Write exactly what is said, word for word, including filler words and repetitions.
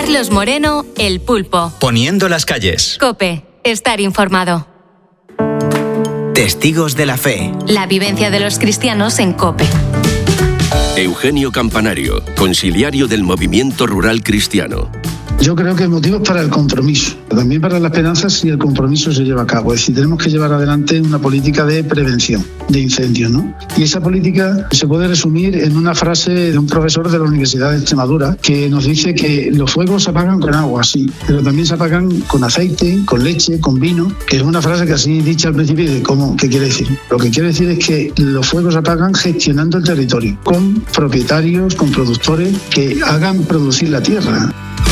Carlos Moreno, El Pulpo. Poniendo las calles. COPE. Estar informado. Testigos de la fe. La vivencia de los cristianos en COPE. Eugenio Campanario, conciliario del Movimiento Rural Cristiano. Yo creo que hay motivos para el compromiso, también para la esperanza si el compromiso se lleva a cabo. Es decir, tenemos que llevar adelante una política de prevención de incendios, ¿no? Y esa política se puede resumir en una frase de un profesor de la Universidad de Extremadura que nos dice que los fuegos se apagan con agua, sí, pero también se apagan con aceite, con leche, con vino, que es una frase que así dicha al principio de cómo, ¿qué quiere decir? Lo que quiere decir es que los fuegos se apagan gestionando el territorio, con propietarios, con productores que hagan producir la tierra.